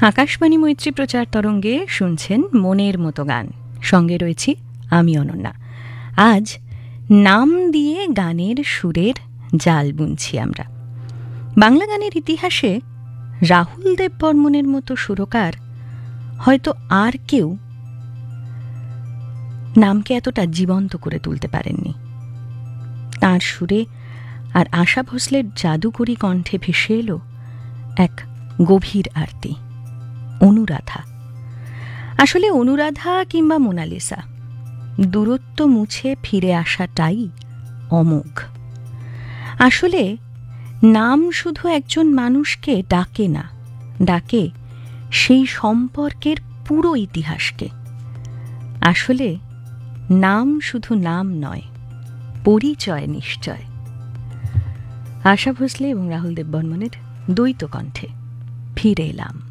আকাশবাণী মৈত্রী প্রচার তরঙ্গে শুনছেন মনের মতো গান। সঙ্গে রয়েছি আমি অনন্যা। আজ নাম দিয়ে গানের সুরের জাল বুনছি আমরা। বাংলা গানের ইতিহাসে রাহুল দেব বর্মনের মতো সুরকার হয়তো আর কেউ নামকে এতটা জীবন্ত করে তুলতে পারেননি। তাঁর সুরে আর আশা ভোসলের জাদুকরী কণ্ঠে ভেসে এলো এক গভীর আরতি, অনুরাধা। আসলে অনুরাধা কিংবা মোনালিসা, দূরত্ব মুছে ফিরে আসাটাই অমোঘ। আসলে নাম শুধু একজন মানুষকে ডাকে না, ডাকে সেই সম্পর্কের পুরো ইতিহাসকে। আসলে নাম শুধু নাম নয়, পরিচয় নিশ্চয়। আশা ভোসলে এবং রাহুল দেব বর্মনের দ্বৈত কণ্ঠে ফিরে এলাম।